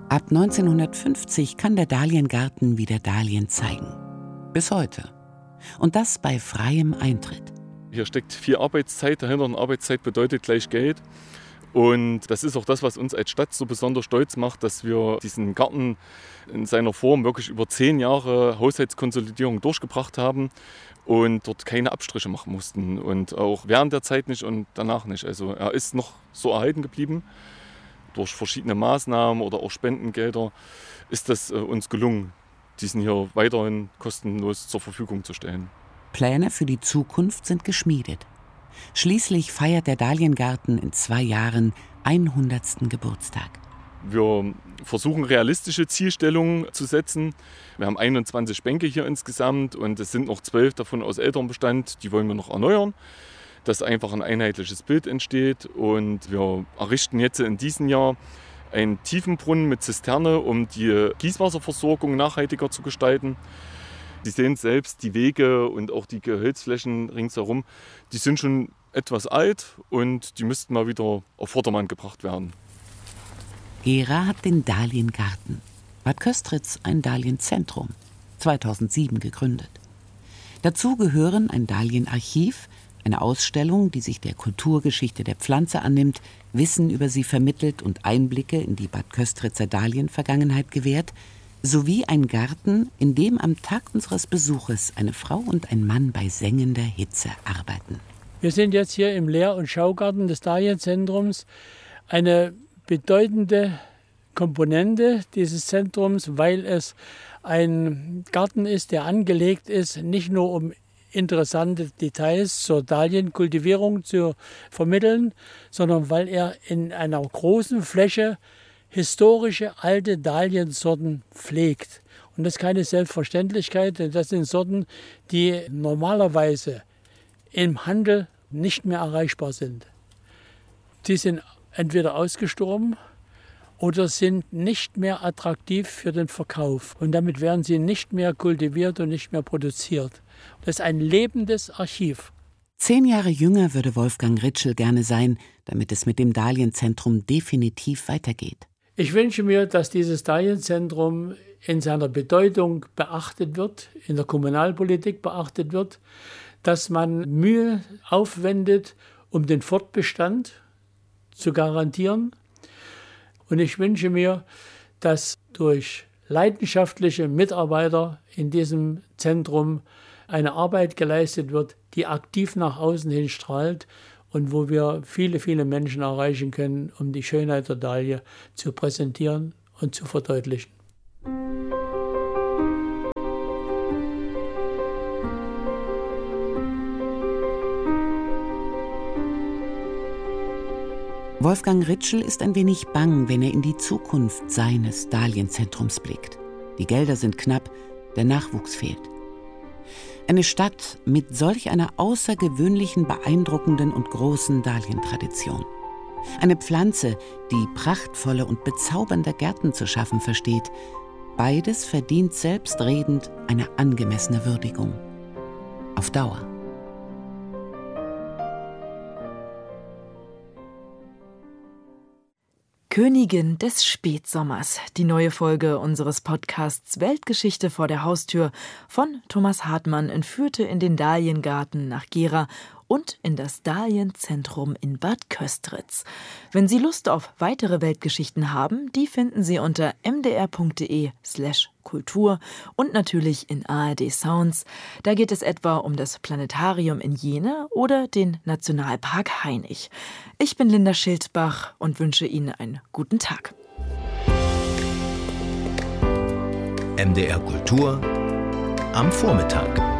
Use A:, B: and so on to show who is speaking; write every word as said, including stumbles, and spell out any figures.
A: Ab neunzehnhundertfünfzig kann der Dahliengarten wieder Dahlien zeigen. Bis heute. Und das bei freiem Eintritt.
B: Hier steckt viel Arbeitszeit dahinter und Arbeitszeit bedeutet gleich Geld. Und das ist auch das, was uns als Stadt so besonders stolz macht, dass wir diesen Garten in seiner Form wirklich über zehn Jahre Haushaltskonsolidierung durchgebracht haben und dort keine Abstriche machen mussten. Und auch während der Zeit nicht und danach nicht. Also er ist noch so erhalten geblieben. Durch verschiedene Maßnahmen oder auch Spendengelder ist es uns gelungen, diesen hier weiterhin kostenlos zur Verfügung zu stellen.
A: Pläne für die Zukunft sind geschmiedet. Schließlich feiert der Dahliengarten in zwei Jahren hundertsten Geburtstag.
B: Wir versuchen, realistische Zielstellungen zu setzen. Wir haben einundzwanzig Bänke hier insgesamt und es sind noch zwölf davon aus älterem Bestand. Die wollen wir noch erneuern, dass einfach ein einheitliches Bild entsteht. Und wir errichten jetzt in diesem Jahr einen Tiefenbrunnen mit Zisterne, um die Gießwasserversorgung nachhaltiger zu gestalten. Sie sehen selbst, die Wege und auch die Gehölzflächen ringsherum, die sind schon etwas alt und die müssten mal wieder auf Vordermann gebracht werden.
A: Gera hat den Dahliengarten, Bad Köstritz ein Dahlienzentrum, zweitausendsieben gegründet. Dazu gehören ein Dahlienarchiv, eine Ausstellung, die sich der Kulturgeschichte der Pflanze annimmt, Wissen über sie vermittelt und Einblicke in die Bad Köstritzer Dahlienvergangenheit gewährt, sowie ein Garten, in dem am Tag unseres Besuches eine Frau und ein Mann bei sengender Hitze arbeiten.
C: Wir sind jetzt hier im Lehr- und Schaugarten des Dahlienzentrums. Eine bedeutende Komponente dieses Zentrums, weil es ein Garten ist, der angelegt ist, nicht nur um interessante Details zur Dahlienkultivierung zu vermitteln, sondern weil er in einer großen Fläche historische alte Dahliensorten pflegt. Und das ist keine Selbstverständlichkeit, denn das sind Sorten, die normalerweise im Handel nicht mehr erreichbar sind. Die sind entweder ausgestorben oder sind nicht mehr attraktiv für den Verkauf. Und damit werden sie nicht mehr kultiviert und nicht mehr produziert. Das ist ein lebendes Archiv.
A: Zehn Jahre jünger würde Wolfgang Ritschl gerne sein, damit es mit dem Dahlienzentrum definitiv weitergeht.
C: Ich wünsche mir, dass dieses Dahlienzentrum in seiner Bedeutung beachtet wird, in der Kommunalpolitik beachtet wird, dass man Mühe aufwendet, um den Fortbestand zu garantieren. Und ich wünsche mir, dass durch leidenschaftliche Mitarbeiter in diesem Zentrum eine Arbeit geleistet wird, die aktiv nach außen hin strahlt und wo wir viele, viele Menschen erreichen können, um die Schönheit der Dahlie zu präsentieren und zu verdeutlichen.
A: Wolfgang Ritschl ist ein wenig bang, wenn er in die Zukunft seines Dahlienzentrums blickt. Die Gelder sind knapp, der Nachwuchs fehlt. Eine Stadt mit solch einer außergewöhnlichen, beeindruckenden und großen Dahlientradition. Eine Pflanze, die prachtvolle und bezaubernde Gärten zu schaffen versteht. Beides verdient selbstredend eine angemessene Würdigung. Auf Dauer.
D: Königin des Spätsommers, die neue Folge unseres Podcasts Weltgeschichte vor der Haustür von Thomas Hartmann entführte in den Dahliengarten nach Gera und in das Dahlienzentrum in Bad Köstritz. Wenn Sie Lust auf weitere Weltgeschichten haben, die finden Sie unter mdr.de slash Kultur und natürlich in A R D Sounds. Da geht es etwa um das Planetarium in Jena oder den Nationalpark Hainich. Ich bin Linda Schildbach und wünsche Ihnen einen guten Tag.
E: M D R Kultur am Vormittag.